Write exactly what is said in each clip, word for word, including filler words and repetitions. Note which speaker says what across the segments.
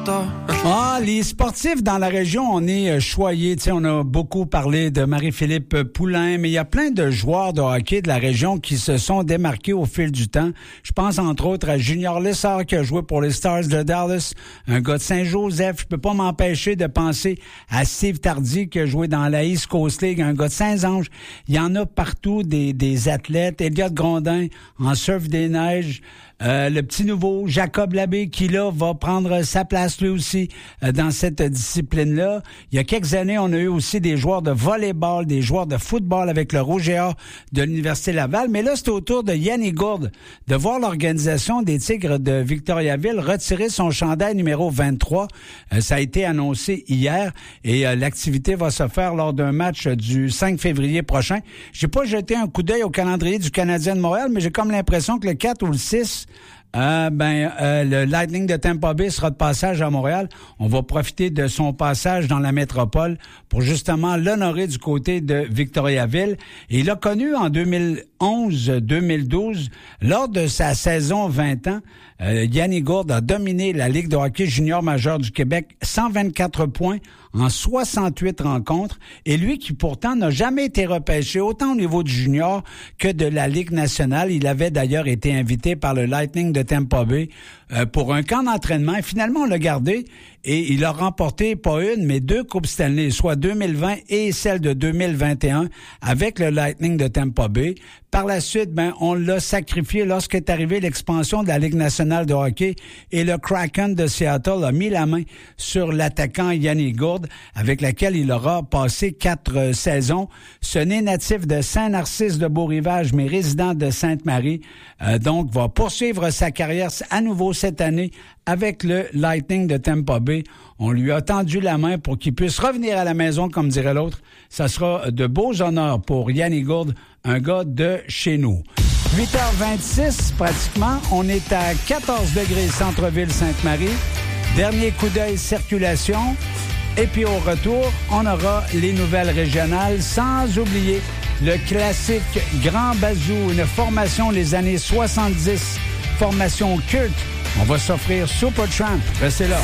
Speaker 1: puerta.
Speaker 2: Ah, les sportifs dans la région, on est choyés. Tu sais, on a beaucoup parlé de Marie-Philippe Poulain, mais il y a plein de joueurs de hockey de la région qui se sont démarqués au fil du temps. Je pense entre autres à Junior Lessard qui a joué pour les Stars de Dallas, un gars de Saint-Joseph. Je peux pas m'empêcher de penser à Steve Tardy qui a joué dans la East Coast League, un gars de Saint-Ange. Il y en a partout des, des athlètes. Elliot Grondin en surf des neiges. Euh, le petit nouveau Jacob Labbé qui, là, va prendre sa place lui aussi euh, dans cette discipline-là. Il y a quelques années, on a eu aussi des joueurs de volleyball, des joueurs de football avec le Rouge et Or de l'Université Laval. Mais là, c'est au tour de Yannick Gourde de voir l'organisation des Tigres de Victoriaville retirer son chandail numéro vingt-trois. Euh, ça a été annoncé hier et euh, l'activité va se faire lors d'un match du cinq février prochain. J'ai pas jeté un coup d'œil au calendrier du Canadien de Montréal, mais j'ai comme l'impression que le quatre ou le six... Euh, ben, euh, le Lightning de Tampa Bay sera de passage à Montréal. On va profiter de son passage dans la métropole pour justement l'honorer du côté de Victoriaville. Et il a connu en deux mille onze deux mille douze, lors de sa saison vingt ans, euh, Yannick Gourde a dominé la Ligue de hockey junior majeur du Québec, cent vingt-quatre points en soixante-huit rencontres. Et lui qui pourtant n'a jamais été repêché autant au niveau du junior que de la Ligue nationale. Il avait d'ailleurs été invité par le Lightning de Tampa Bay euh, pour un camp d'entraînement. Et finalement, on l'a gardé et il a remporté pas une, mais deux Coupes Stanley, soit deux mille vingt et celle de deux mille vingt et un avec le Lightning de Tampa Bay. Par la suite, ben, on l'a sacrifié lorsqu'est arrivée l'expansion de la Ligue nationale de hockey et le Kraken de Seattle a mis la main sur l'attaquant Yannick Gourde, avec laquelle il aura passé quatre euh, saisons. Ce n'est natif de Saint-Narcisse de Beau-Rivage, mais résident de Sainte-Marie, euh, donc va poursuivre sa carrière à nouveau cette année avec le Lightning de Tampa Bay. On lui a tendu la main pour qu'il puisse revenir à la maison, comme dirait l'autre. Ça sera de beaux honneurs pour Yannick Gourde, un gars de chez nous. huit heures vingt-six, pratiquement. On est à quatorze degrés centre-ville Sainte-Marie. Dernier coup d'œil circulation. Et puis au retour, on aura les nouvelles régionales, sans oublier le classique Grand Bazou, une formation des années soixante-dix, formation culte. On va s'offrir Supertramp. Restez là.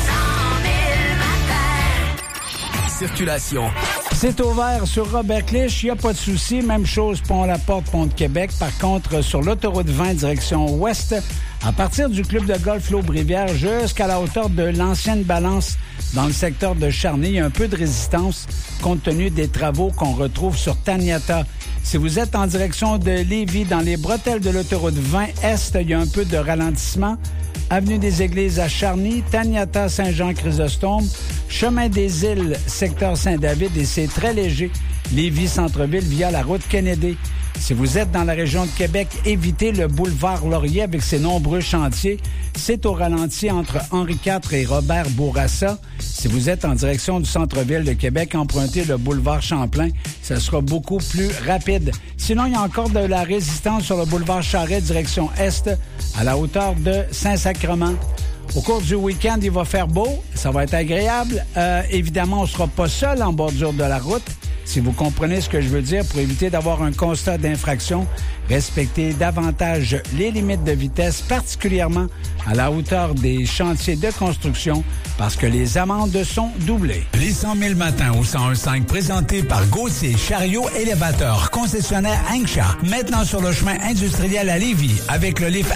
Speaker 1: Circulation.
Speaker 2: C'est ouvert sur Robert Clich, il n'y a pas de souci. Même chose, Pont-la-Porte, Pont de Québec. Par contre, sur l'autoroute vingt, direction ouest, à partir du club de golf L'Aube-Rivière jusqu'à la hauteur de l'ancienne balance dans le secteur de Charny, il y a un peu de résistance compte tenu des travaux qu'on retrouve sur Taniata. Si vous êtes en direction de Lévis, dans les bretelles de l'autoroute vingt Est, il y a un peu de ralentissement. Avenue des Églises à Charny, Taniata, Saint-Jean-Chrysostome, Chemin des Îles, secteur Saint-David, et c'est très léger, Lévis, centre-ville, via la route Kennedy. Si vous êtes dans la région de Québec, évitez le boulevard Laurier avec ses nombreux chantiers. C'est au ralenti entre Henri quatre et Robert Bourassa. Si vous êtes en direction du centre-ville de Québec, empruntez le boulevard Champlain. Ça sera beaucoup plus rapide. Sinon, il y a encore de la résistance sur le boulevard Charest, direction Est, à la hauteur de Saint-Sacrement. Au cours du week-end, il va faire beau. Ça va être agréable. Euh, évidemment, on ne sera pas seul en bordure de la route. Si vous comprenez ce que je veux dire, pour éviter d'avoir un constat d'infraction, respectez davantage les limites de vitesse, particulièrement à la hauteur des chantiers de construction, parce que les amendes sont doublées.
Speaker 3: Les cent mille matins au cent un cinq, présentés par Gauthier Chariot Élévateur, concessionnaire Anksha. Maintenant sur le chemin industriel à Lévis, avec le lift